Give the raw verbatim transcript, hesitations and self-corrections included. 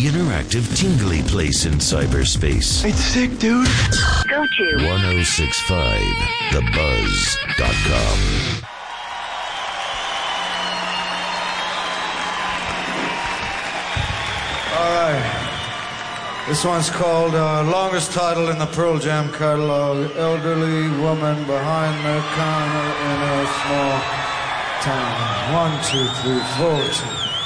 interactive, tingly place in cyberspace. It's sick, dude. Go to ten sixty-five the buzz dot com. All right. This one's called uh, longest title in the Pearl Jam catalog, Elderly Woman Behind the Counter in a Small Town. One, two, three, four, two.